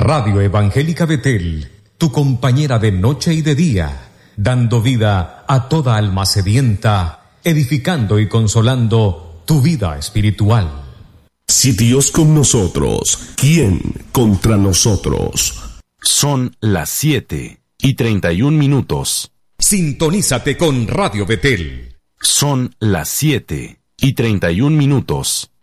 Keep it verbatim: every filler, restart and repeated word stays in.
Radio Evangélica Betel, tu compañera de noche y de día, dando vida a toda alma sedienta, edificando y consolando tu vida espiritual. Si Dios con nosotros, ¿quién contra nosotros? Son las siete y treinta y un minutos. Sintonízate con Radio Betel. Son las siete y treinta y un minutos.